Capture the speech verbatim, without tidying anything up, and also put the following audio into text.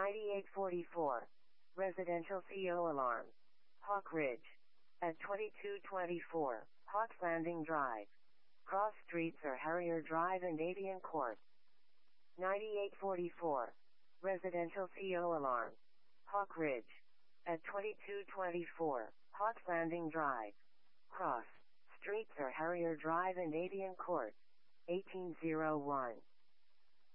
ninety-eight forty-four. Residential C O alarm. Hawk Ridge. At twenty-two twenty-four, Hawks Landing Drive. Cross streets are Harrier Drive and Avian Court. ninety-eight forty-four. Residential C O alarm. Hawk Ridge. At twenty-two twenty-four, Hawks Landing Drive. Cross streets are Harrier Drive and Avian Court. eighteen oh one.